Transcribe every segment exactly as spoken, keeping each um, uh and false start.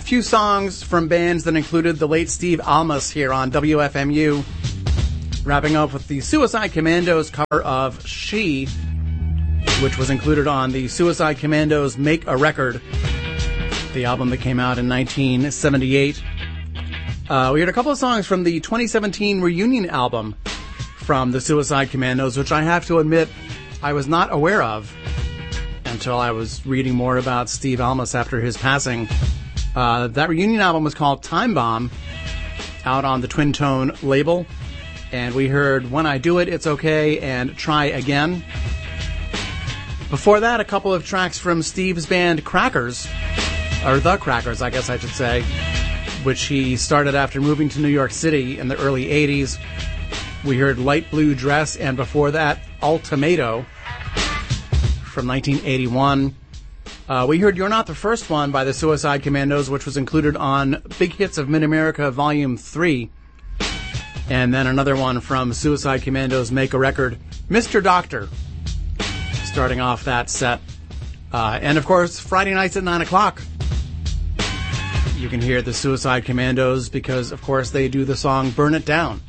few songs from bands that included the late Steve Almus here on W F M U. Wrapping up with the Suicide Commandos cover of She, which was included on the Suicide Commandos Make a Record, the album that came out in nineteen seventy-eight. Uh, we heard a couple of songs from the twenty seventeen reunion album from the Suicide Commandos, which I have to admit I was not aware of until I was reading more about Steve Almus after his passing. Uh, that reunion album was called Time Bomb, out on the Twin Tone label. And we heard When I Do It, It's Okay, and Try Again. Before that, a couple of tracks from Steve's band Crackers, or The Crackers, I guess I should say, which he started after moving to New York City in the early eighties. We heard Light Blue Dress, and before that, Ultimato from nineteen eighty-one. Uh, we heard You're Not the First One by the Suicide Commandos, which was included on Big Hits of Mid-America Volume three. And then another one from Suicide Commandos Make a Record, Mister Doctor, starting off that set. Uh, and of course, Friday nights at nine o'clock, you can hear the Suicide Commandos because, of course, they do the song Burn It Down,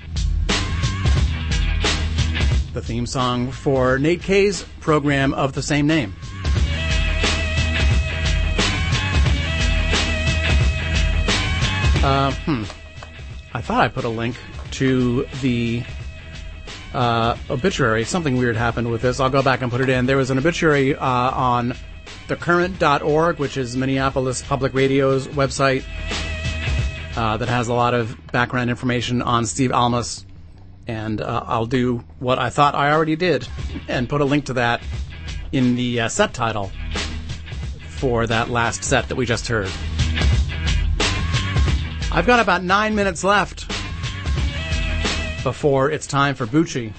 the theme song for Nate Kay's program of the same name. Uh, hmm. I thought I put a link to the uh, obituary. Something weird happened with this. I'll go back and put it in. There was an obituary uh, on the current dot org, which is Minneapolis Public Radio's website, uh, that has a lot of background information on Steve Almus. And uh, I'll do what I thought I already did and put a link to that in the uh, set title for that last set that we just heard. I've got about nine minutes left before it's time for Bucci.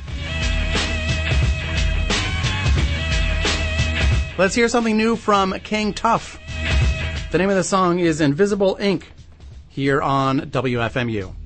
Let's hear something new from King Tuff. The name of the song is Invisible Ink here on W F M U.